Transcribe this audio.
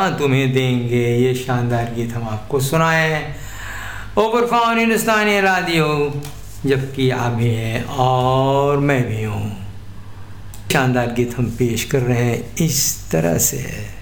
तुम्हें देंगे। ये शानदार गीत हम आपको सुनाए ओवर फाउन हिंदुस्तानी रेडियो, जबकि आप भी हैं और मैं भी हूँ। शानदार गीत हम पेश कर रहे हैं इस तरह से।